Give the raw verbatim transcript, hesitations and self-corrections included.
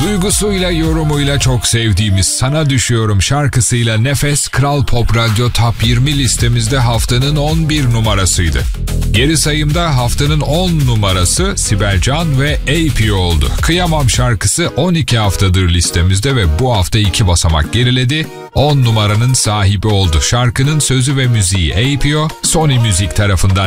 Duygusuyla, yorumuyla çok sevdiğimiz Sana Düşüyorum şarkısıyla Nefes Kral Pop Radyo Top yirmi listemizde haftanın on bir numarasıydı. Geri sayımda haftanın on numarası Sibel Can ve A P O oldu. Kıyamam şarkısı on iki haftadır listemizde ve bu hafta iki basamak geriledi. on numaranın sahibi oldu. Şarkının sözü ve müziği A P O, Sony Müzik tarafından